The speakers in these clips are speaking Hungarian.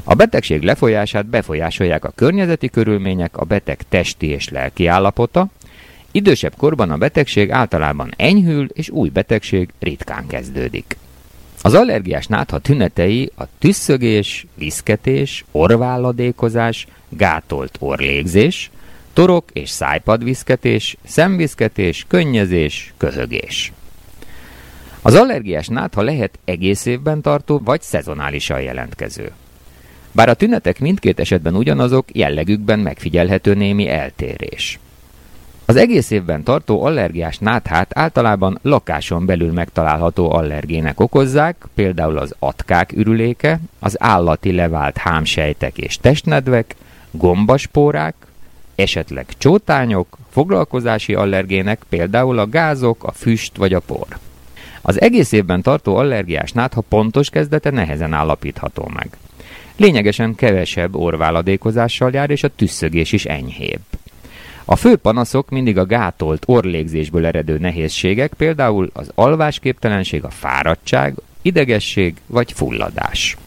A betegség lefolyását befolyásolják a környezeti körülmények, a beteg testi és lelki állapota. Idősebb korban a betegség általában enyhül, és új betegség ritkán kezdődik. Az allergiás nátha tünetei a tüsszögés, viszketés, orrválladékozás, gátolt orrlégzés, torok- és szájpadviszketés, szemviszketés, könnyezés, köhögés. Az allergiás nátha lehet egész évben tartó vagy szezonálisan jelentkező. Bár a tünetek mindkét esetben ugyanazok, jellegükben megfigyelhető némi eltérés. Az egész évben tartó allergiás náthát általában lakáson belül megtalálható allergének okozzák, például az atkák ürüléke, az állati levált hámsejtek és testnedvek, gombaspórák, esetleg csótányok, foglalkozási allergének, például a gázok, a füst vagy a por. Az egész évben tartó allergiás nátha pontos kezdete nehezen állapítható meg. Lényegesen kevesebb orrváladékozással jár, és a tüsszögés is enyhébb. A fő panaszok mindig a gátolt orrlégzésből eredő nehézségek, például az alvásképtelenség, a fáradtság, idegesség vagy fulladás.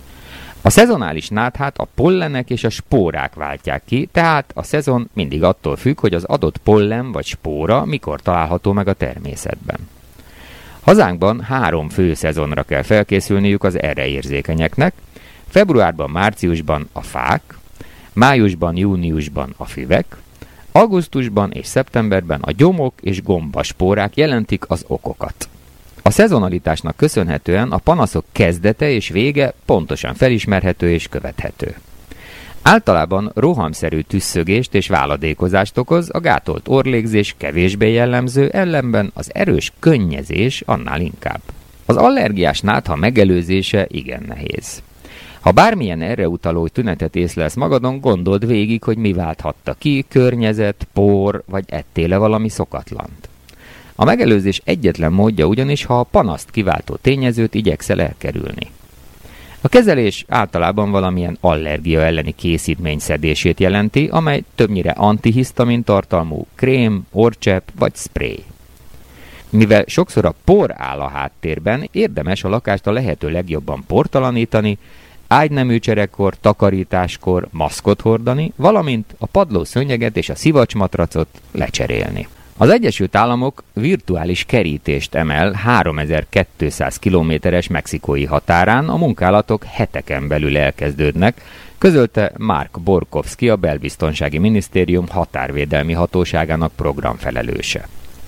A szezonális náthát a pollenek és a spórák váltják ki, tehát a szezon mindig attól függ, hogy az adott pollen vagy spóra mikor található meg a természetben. Hazánkban 3 fő szezonra kell felkészülniük az erre érzékenyeknek: februárban, márciusban a fák, májusban, júniusban a füvek, augusztusban és szeptemberben a gyomok és gombaspórák jelentik az okokat. A szezonalitásnak köszönhetően a panaszok kezdete és vége pontosan felismerhető és követhető. Általában rohamszerű tüsszögést és váladékozást okoz, a gátolt orrlégzés kevésbé jellemző, ellenben az erős könnyezés annál inkább. Az allergiás nátha megelőzése igen nehéz. Ha bármilyen erre utaló tünetet észlelsz magadon, gondold végig, hogy mi válthatta ki, környezet, por, vagy ettél-e valami szokatlant. A megelőzés egyetlen módja ugyanis, ha a panaszt kiváltó tényezőt igyekszel elkerülni. A kezelés általában valamilyen allergia elleni készítmény szedését jelenti, amely többnyire antihisztamin tartalmú krém, orrcsepp vagy spray. Mivel sokszor a por áll a háttérben, érdemes a lakást a lehető legjobban portalanítani, ágynemű cserekkor, takarításkor maszkot hordani, valamint a padlószőnyeget és a szivacsmatracot lecserélni. Az Egyesült Államok virtuális kerítést emel 3200 kilométeres mexikói határán, a munkálatok heteken belül elkezdődnek, közölte Mark Borkowski, a Belbiztonsági Minisztérium határvédelmi hatóságának programfelelőse.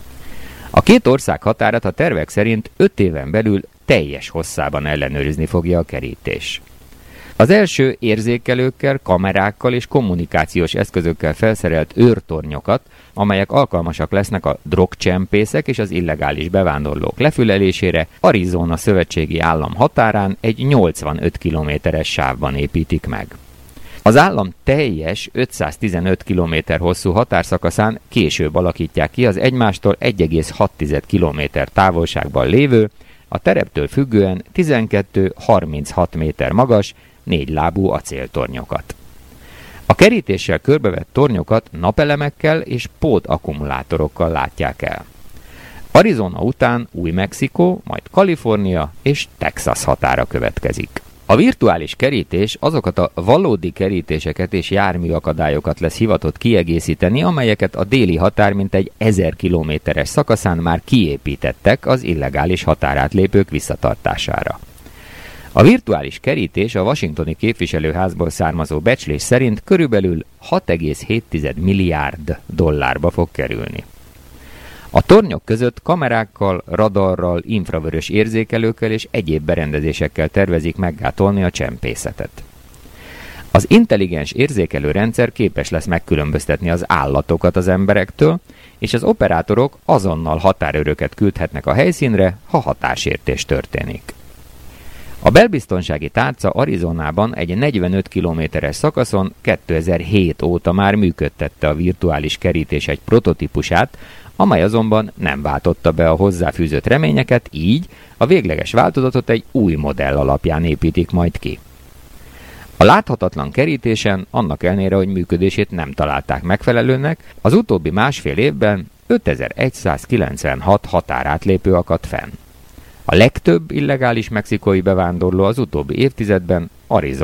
A két ország határát a tervek szerint 5 éven belül teljes hosszában ellenőrizni fogja a kerítés. Az első érzékelőkkel, kamerákkal és kommunikációs eszközökkel felszerelt őrtornyokat, amelyek alkalmasak lesznek a drogcsempészek és az illegális bevándorlók lefülelésére, Arizona szövetségi állam határán egy 85 kilométeres sávban építik meg. Az állam teljes 515 km hosszú határszakaszán később alakítják ki az egymástól 1,6 km távolságban lévő, a tereptől függően 12-36 méter magas, 4 lábú acéltornyokat. A kerítéssel körbevett tornyokat napelemekkel és pótakumulátorokkal látják el. Arizona után Új-Mexikó, majd Kalifornia és Texas határa következik. A virtuális kerítés azokat a valódi kerítéseket és járműakadályokat lesz hivatott kiegészíteni, amelyeket a déli határ mintegy 1000 kilométeres szakaszán már kiépítettek az illegális határátlépők visszatartására. A virtuális kerítés a washingtoni képviselőházból származó becslés szerint körülbelül 6,7 milliárd dollárba fog kerülni. A tornyok között kamerákkal, radarral, infravörös érzékelőkkel és egyéb berendezésekkel tervezik meggátolni a csempészetet. Az intelligens érzékelő rendszer képes lesz megkülönböztetni az állatokat az emberektől, és az operátorok azonnal határőröket küldhetnek a helyszínre, ha határsértés történik. A belbiztonsági tárca Arizonában egy 45 kilométeres szakaszon 2007 óta már működtette a virtuális kerítés egy prototípusát, amely azonban nem váltotta be a hozzáfűzött reményeket, így a végleges változatot egy új modell alapján építik majd ki. A láthatatlan kerítésen, annak ellenére, hogy működését nem találták megfelelőnek, az utóbbi másfél évben 5196 határátlépő akadt fenn. A legtöbb illegális mexikói bevándorló az utóbbi évtizedben Arizona